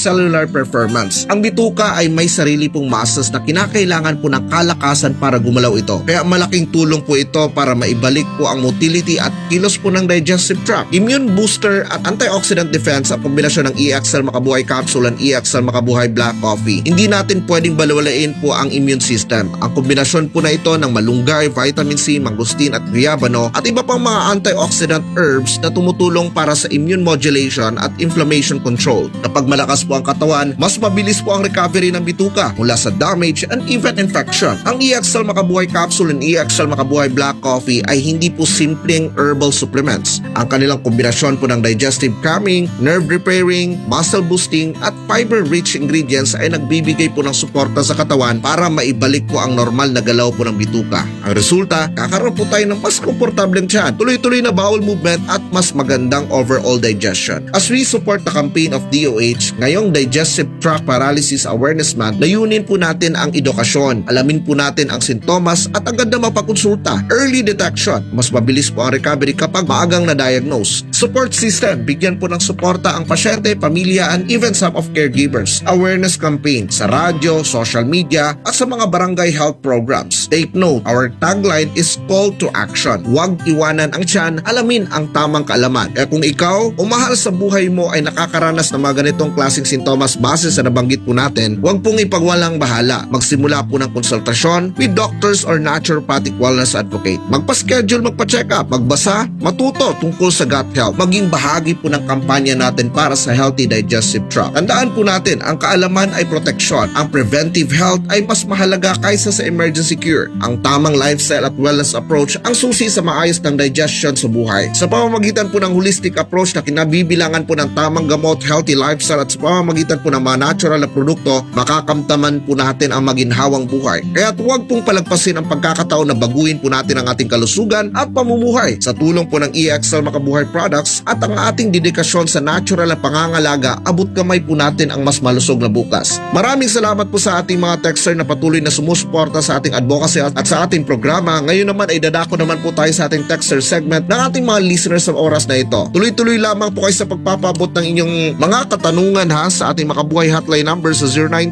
cellular performance. Ang bituka ay may sarili pong muscles na kinakailangan po ng kalakasan para gumalaw ito. Kaya malaking tulong po ito para maibalik po ang motility at kilos po ng digestive tract. Immune booster at antioxidant defense ang kombinasyon ng EXL Makabuhay Capsule and EXL Makabuhay Black Coffee. Hindi natin pwedeng balewalain po ang immune system. Ang kombinasyon po na ito ng malunggay, vitamin C, mangosteen at guyabano at iba pang mga antioxidant herbs na tumutulong para sa immune modulation at inflammation control. Kapag malakas po ang katawan, mas mabilis po ang recovery ng bituka mula sa damage and even infection. Ang EXL Makabuhay Capsule and EXL Makabuhay Black Coffee ay hindi po simpleng herbal supplements. Ang kanilang kombinasyon po ng digestive calming, nerve repairing, muscle boosting at fiber-rich ingredients ay nagbibigay po ng suporta sa katawan para maibalik po ang normal na galaw po ng bituka. Ang resulta, kakaroon po tayo ng mas komportableng tiyan, tuloy-tuloy na bowel movement at mas magandang overall digestion. As we support the campaign of DOH, ngayong Digestive Tract Paralysis Awareness Month, layunin po natin ang edukasyon. Alamin po natin ang sintomas at agad na mapakonsulta. Early detection, mas mabilis po ang recovery kapag maagang na-diagnose. Support system, bigyan po ng suporta ang pasyente, pamilya, and even some of caregivers. Awareness campaign sa radyo, social media, at sa mga barangay health programs. Take note, our tagline is call to action. Huwag iwanan ang tiyan, alamin ang tamang kaalaman. Kaya kung ikaw o mahal sa buhay mo ay nakakaranas ng mga ganitong klaseng sintomas base sa nabanggit po natin, huwag pong ipagwalang bahala. Magsimula po ng konsultasyon with doctors or naturopathic wellness advocate. Magpa-schedule, magpa-check up, magbasa, matuto tungkol sa gut health. Maging bahagi po ng kampanya natin para sa healthy digestive tract. Tandaan po natin, ang kaalaman ay proteksyon. Ang preventive health ay mas mahalaga kaysa sa emergency cure. Ang tamang lifestyle at wellness approach ang susi sa maayos ng digestion sa buhay. Sa pamamagitan po ng holistic approach na kinabibilangan po ng tamang gamot, healthy lifestyle at sa pamamagitan po ng mga natural na produkto, makakamtaman po natin ang maginhawang buhay. Kaya huwag pong palagpasin ang pagkakataon na baguhin po natin ang ating kalusugan at pamumuhay sa tulong po ng EXL Makabuhay products at ang ating dedikasyon sa natural na pangangalaga, abot kamay po natin ang mas malusog na bukas. Maraming salamat po sa ating mga texter na patuloy na sumusuporta sa ating advocacy at sa ating programa. Ngayon naman ay dadako naman po tayo sa ating texter segment ng ating mga listeners sa oras na ito. Tuloy-tuloy lamang po kayo sa pagpapabot ng inyong mga katanungan sa ating Makabuhay hotline number sa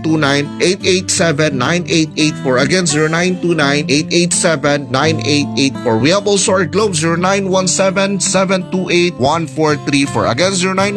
0929-887-9884. Again, 0929-887-9884. We have also our Globe 0917-728-1434. Again,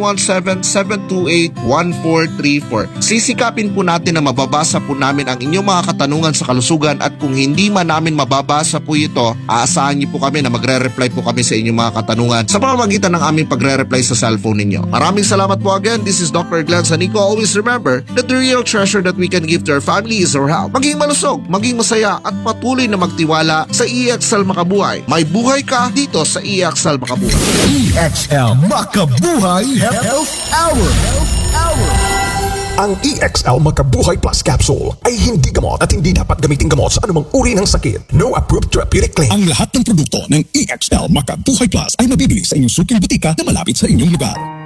0917-728-1434. Sisikapin po natin na mababasa po namin ang inyong mga katanungan sa kalusugan at kung hindi man namin mababasa po ito, aasahan niyo po kami na magre-reply po kami sa inyong mga katanungan sa pamamagitan ng aming pagre-reply sa cellphone ninyo. Maraming salamat po again. This is Dr. Glenn Sanico. Always remember that the real treasure that we can give to our family is our health. Maging malusog, maging masaya at patuloy na magtiwala sa EXL Makabuhay. May buhay ka dito sa EXL Makabuhay. EXL Makabuhay Health Hour. Ang EXL Makabuhay Plus Capsule ay hindi gamot at hindi dapat gamitin gamot sa anumang uri ng sakit. No approved therapeutic claim. Ang lahat ng produkto ng EXL Makabuhay Plus ay mabibili sa inyong suking butika na malapit sa inyong lugar.